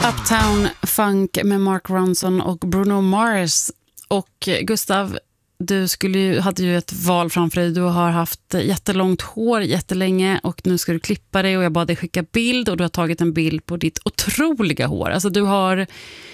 Uptown Funk med Mark Ronson och Bruno Mars. Och Gustav, du hade ju ett val framför dig. Du har haft jättelångt hår jättelänge och nu ska du klippa dig och jag bad dig skicka bild och du har tagit en bild på ditt otroliga hår. Alltså du har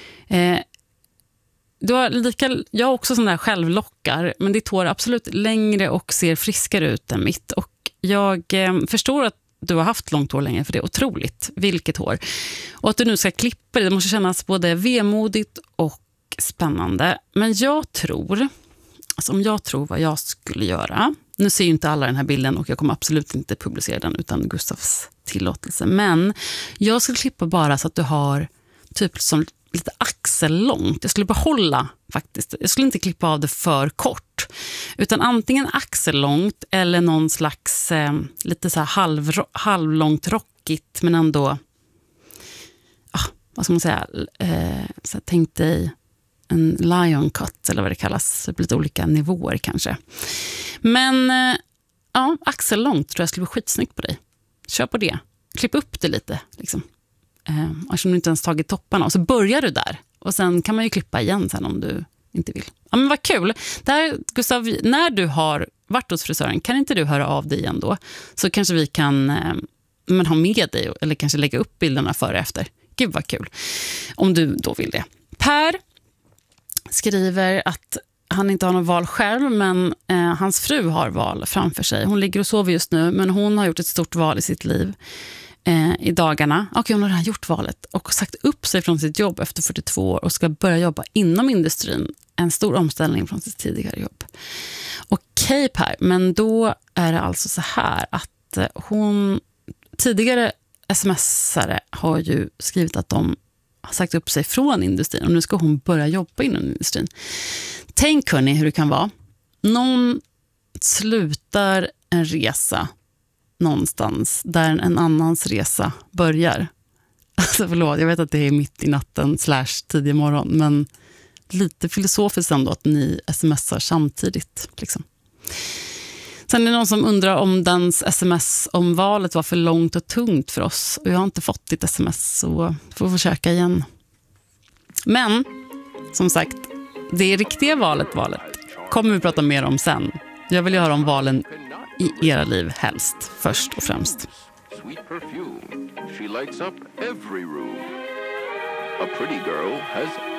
jag har också sådana där självlockar, men ditt hår är absolut längre och ser friskare ut än mitt. Och jag förstår att du har haft långt hår länge, för det är otroligt. Vilket hår. Och att du nu ska klippa det måste kännas både vemodigt och spännande. Men jag tror, om jag tror vad jag skulle göra. Nu ser ju inte alla den här bilden och jag kommer absolut inte publicera den utan Gustavs tillåtelse. Men jag skulle klippa bara så att du har typ som lite axellångt. Jag skulle behålla faktiskt. Jag skulle inte klippa av det för kort. Utan antingen axellångt eller någon slags lite så här halvlångt rockigt men ändå vad ska man säga? Så tänk dig en lion cut eller vad det kallas. Lite olika nivåer kanske. Men axellångt tror jag skulle bli skitsnyggt på dig. Kör på det. Klipp upp det lite liksom. Eftersom du inte ens tagit topparna. Och så börjar du där. Och sen kan man ju klippa igen sen om du inte vill. Ja, men vad kul. Där, Gustav, när du har varit hos frisören, kan inte du höra av dig igen då? Så kanske vi kan ha med dig eller kanske lägga upp bilderna före och efter. Gud vad kul. Om du då vill det. Per skriver att han inte har något val själv, men hans fru har val framför sig. Hon ligger och sover just nu, men hon har gjort ett stort val i sitt liv i dagarna. Okej, hon har redan gjort valet och sagt upp sig från sitt jobb efter 42 år och ska börja jobba inom industrin. En stor omställning från sitt tidigare jobb. Okej Per, men då är det alltså så här att hon tidigare smsare har ju skrivit att de har sagt upp sig från industrin och nu ska hon börja jobba inom industrin. Tänk hörni hur det kan vara. Någon slutar en resa någonstans där en annans resa börjar. Alltså förlåt, jag vet att det är mitt i natten / tidig morgon, men lite filosofiskt ändå att ni smsar samtidigt. Liksom. Sen är det någon som undrar om dens sms om valet var för långt och tungt för oss. Och jag har inte fått ditt sms så får vi försöka igen. Men, som sagt, det riktiga valet kommer vi prata mer om sen. Jag vill ju höra om valen i era liv helst, först och främst. Sweet perfume. She lights up every room. A pretty girl has